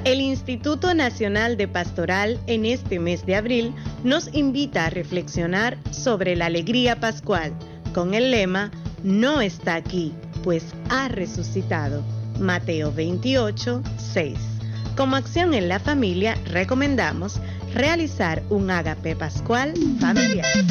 El Instituto Nacional de Pastoral en este mes de abril nos invita a reflexionar sobre la alegría pascual con el lema "No está aquí, pues ha resucitado". Mateo 28, 6. Como acción en la familia, recomendamos realizar un ágape pascual familiar.